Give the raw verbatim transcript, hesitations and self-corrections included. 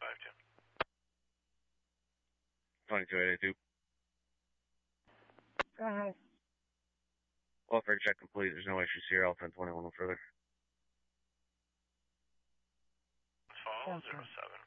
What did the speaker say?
five two. twenty-two eight eight two. Go ahead. Welfare check complete. There's no issues here. I'll send twenty-one no further. Follow zero seven.